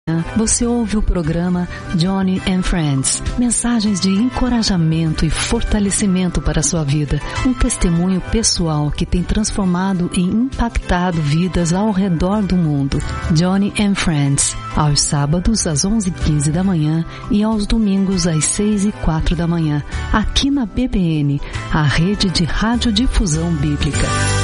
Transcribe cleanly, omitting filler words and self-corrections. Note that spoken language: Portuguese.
Você ouve o programa Johnny and Friends, mensagens de encorajamento e fortalecimento para a sua vida, um testemunho pessoal que tem transformado e impactado vidas ao redor do mundo. Johnny and Friends, aos sábados às 11h15 da manhã e aos domingos às 6h04 da manhã, aqui na BBN, a rede de radiodifusão bíblica.